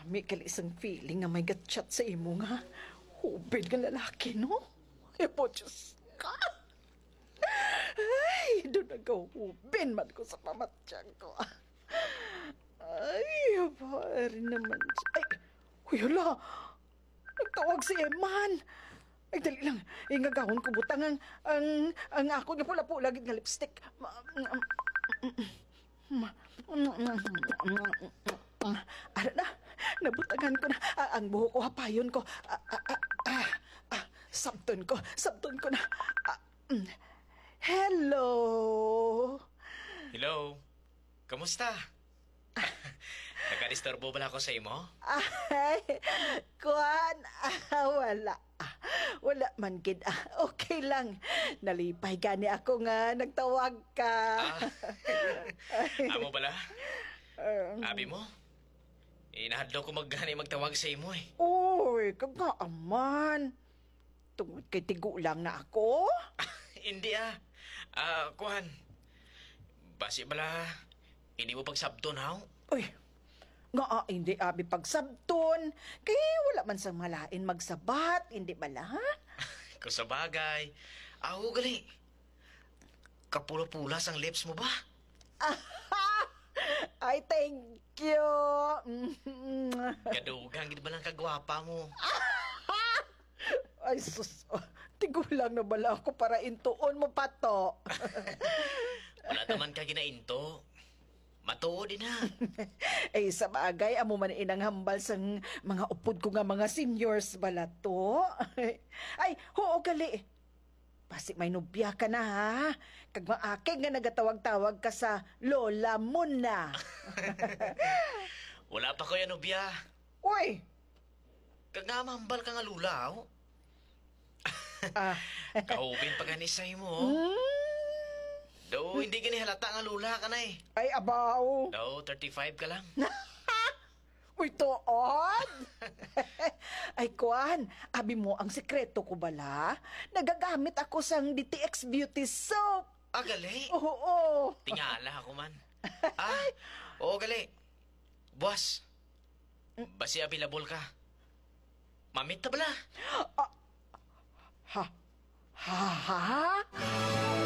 Lami kali isang feeling nga may gatchat sa imo nga. Hubid nga lalaki, no? E po, Diyos ka. Ay, doon nagahubin man ko sa pamatsyang ko. Ay, pare naman. Ay, huy, hala. Nagtawag si Eman. Ay, dali lang. Ingagahon ko butang ang ako niya pula-pula gid nga lipstick. Ara na, nabutangan ko na. Ang buhok ko, hapayon ko. Sabton ko na. Hello. Hello. Kamusta? Nagka-disturbo ba ako sa imo? Ay, kuan, wala. Wala man gid. Okay lang. Nalipay gani ako nga nagtawag ka. Amo pala? Abi mo? Inahadlaw ko magtawag sa imo eh. Uy, kagaaman. Tungod kay tigo lang na ako. Hindi kuhan. Basi bala, hindi mo pagsabton haw? Uy, nga hindi abi pagsabton. Kaya wala man sang malain magsabat, hindi bala, ha? Kung sa bagay. Gali. Kapula-pulas ang lips mo ba? Ay, thank you. Kadugang, hindi ba lang kagwapa mo? Ay, sus. Tigo lang na bala ako para intuon mo pa to. Wala naman ka ginainto. Matuo din ha. Ay, sa bagay, amo man inang hambal sang mga upod ko nga mga seniors bala to. Ay, hoo gali. Pasig may nubya ka na ha. Kag maakig nga nagatawag-tawag ka sa lola mo na. Wala pa ko yan, Obya. Uy! Kagamambal ka nga lulaw. Kahubin pa gani sa'yo mo. Daw, hindi gani halata nga lula ka na eh. Ay, abaw. Daw, 35 ka lang. Uy, toon! Ay, kuan, abi mo ang sekreto ko bala. Nagagamit ako sang DTX Beauty Soap. Gali. Oo. Tingala ako man. Oo, gali. Boss, basi available ka. Mamit na bala. Ha?